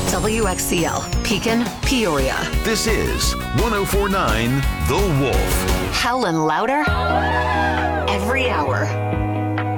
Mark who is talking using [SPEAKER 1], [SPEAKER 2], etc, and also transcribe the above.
[SPEAKER 1] WXCL, Pekin, Peoria.
[SPEAKER 2] This is 104.9 The Wolf.
[SPEAKER 1] Helen Louder, every hour.